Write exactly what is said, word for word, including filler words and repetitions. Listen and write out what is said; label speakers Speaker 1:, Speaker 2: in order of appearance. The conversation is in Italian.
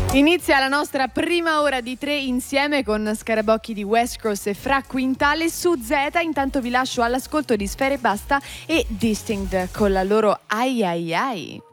Speaker 1: Inizia la nostra prima ora di tre insieme con Scarabocchi di West Cross e Fra Quintale su Z. Intanto vi lascio all'ascolto di Sfere Basta e Distinct con la loro Ai Ai Ai.